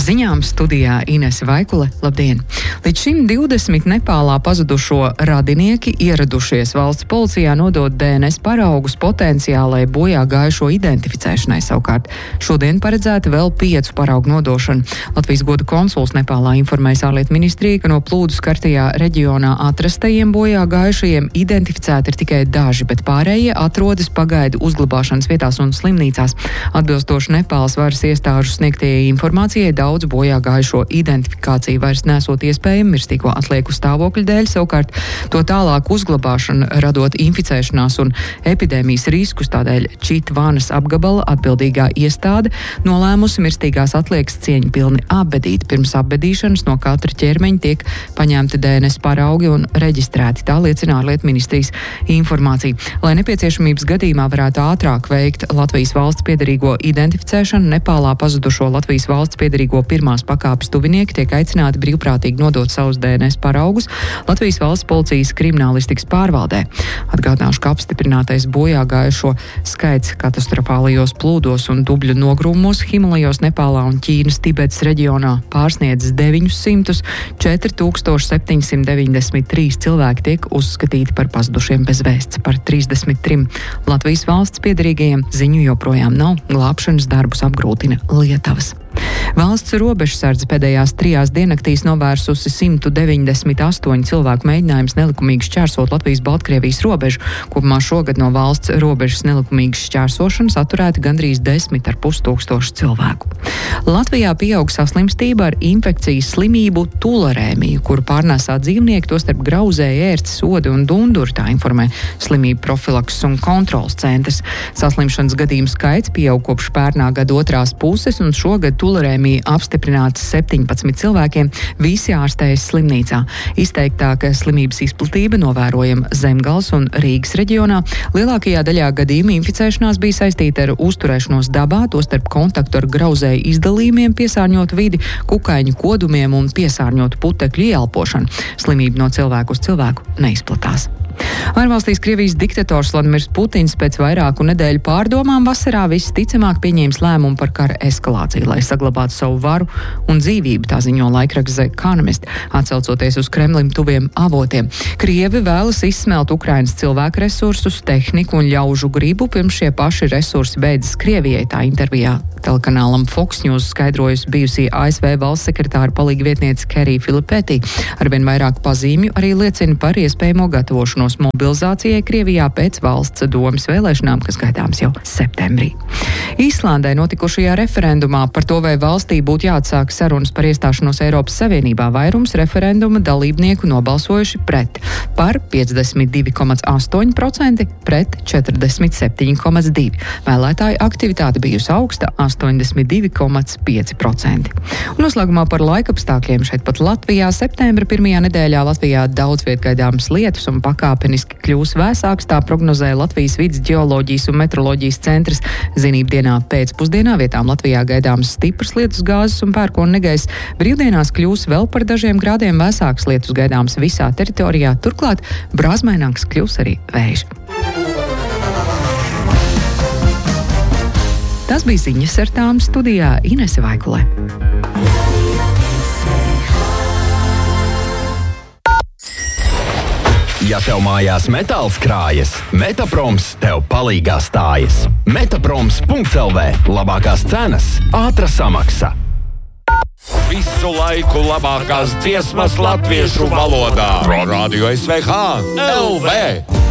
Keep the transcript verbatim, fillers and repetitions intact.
ziņām studijā Inese Vaikule. Labdien! Līdz šim divdesmit Nepālā pazudušo radinieki ieradušies valsts policijā nodot D N S paraugus potenciālai bojā gājušo identificēšanai. Savukārt šodien paredzēta vēl piecu paraugu nodošana. Latvijas goda konsuls Nepālā informēs ārlietu ministriju, ka no plūdu skartajā reģionā atrastajiem bojā gājušajiem identificēti ir tikai daži, bet pārējie atrodas pagaidu uzglabāšanas vietās un slimnīcās. Atbilstoši Nepāles varas iestāžu sniegtajai informācijai, daudz bojā gājušo identifikāciju vairs nesot iespējama mirstīgo atlieku stāvokļu dēļ, savukārt to tālāk uzglabāšana radot inficēšanās un epidēmijas riskus, tādēļ Čitvanas apgabala atbildīgā iestāde nolēmusi mirstīgās atliekas cieņpilni apbedīt. Pirms apbedīšanas no katra ķermeņa tiek paņemti D N S paraugi un reģistrēti. Tā liecina ārlietu ministrijas informācija. Lai nepieciešamības gadījumā varētu ātrāk veikt Latvijas valsts piederīgo identificēšanu, Nepālā pazudušo Latvijas valsts piederīgo pirmās pakāpes tuvinieki tiek aicināti brīvprātīgi nodot savus D N S paraugus Latvijas valsts policijas kriminālistikas pārvaldē. Atgādināšu, ka apstiprinātais bojā gājušo skaits katastrofālajos plūdos un dubļu nogrūmos Himalajos, Nepālā un Ķīnas Tibetas reģionā pārsniedz deviņus simtus, četri tūkstoši septiņi simti deviņdesmit trīs cilvēki tiek uzskatīti par pazudušiem bez vēsts. Par trīsdesmit trim Latvijas valsts piederīgajiem ziņu joprojām nav, glābšanas darbus apgrūtina lietavas. Valsts robežsardze pēdējās trijās diennaktīs novērsusi simt deviņdesmit astoņu cilvēku mēģinājums nelikumīgi šķērsot Latvijas-Baltkrievijas robežu. Kopumā šogad no valsts robežas nelikumīgas šķērsošanas atturēti gandrīz desmit ar pus tūkstoši cilvēku. Latvijā pieaug saslimstība ar infekcijas slimību tularēmiju, kuru pārnēsā dzīvnieki, tostarp grauzēji, ērci, sodi un dunduri, tā informē Slimību profilakses un kontrolas centrs. Saslimšanas gadījumu skaits pieaug kopš pērnā gada otrās puses, un šogad tularēmija apstiprināts septiņpadsmit cilvēkiem, visi ārstējas slimnīcā. Izteiktāka slimības izplatība novērojama Zemgales un Rīgas reģionā. Lielākajā daļā gadījumu inficēšanās bija saistīta ar uzturēšanos dabā, tostarp kontaktu ar grauzēju izdalījumiem, piesārņotu vidi, kukaiņu kodumiem un piesārņotu putekļu ieelpošanu. Slimība no cilvēku uz cilvēku neizplatās. Ārvalstīs Krievijas diktators Vladimirs Putins pēc vairāku nedēļu pārdomām vasarā visticamāk pieņēmis lēmumu par kara eskalāciju, lai saglabātu savu varu un dzīvību, tā ziņo laikraksts The Economist, atsaucoties uz Kremlim tuviem avotiem. Krievi vēlas izsmelt Ukrainas cilvēku resursus, tehniku un ļaužu gribu, pirms šie paši resursi beidzas Krievijai, tā intervijā telekanālam Fox News skaidrojusi bijusī A S V valsts sekretāra palīga vietniece Kerija Filipētī. Arvien vairāk pazīmju arī liecina par iespējamo gatavošanos mobilizācijai Krievijā pēc valsts domes vēlēšanām, kas gaidāms jau septembrī. Īslandē notikušajā referendumā par to, vai valstī būtu jāatsāk sarunas par iestāšanos Eiropas Savienībā, vairums referenduma dalībnieku nobalsojuši pret. Par piecdesmit divi komats astoņi procenti, pret četrdesmit septiņi komats divi procenti. Vēlētāju aktivitāte bijusi augsta astoņdesmit divi komats pieci procenti. Un noslēgumā par laikapstākļiem šeit pat Latvijā. Septembra pirmajā nedēļā Latvijā daudz viet gaidāmas lietus un pakāpeniski kļūs vēsāks, tā prognozē Latvijas vides ģeoloģijas un metroloģijas centrs. Zinību dienā pēcpusdienā vietām Latvijā gaidāms stiprs lietus gāzes un pērkona negaiss. Brīvdienās kļūs vēl par dažiem grādiem vēsāks lietus gaidāms visā teritorijā. Turklāt brāzmaināks kļūs arī vējš. Tas bija ziņas ar tām, studijā Inese Vaikule. Ja tev mājās metāls krājas, Metaproms tev palīgā stājas. Metaproms punkts L V. Labākās cenas, ātra samaksa. Visu laiku labākās dziesmas latviešu valodā. Radio S V H L V.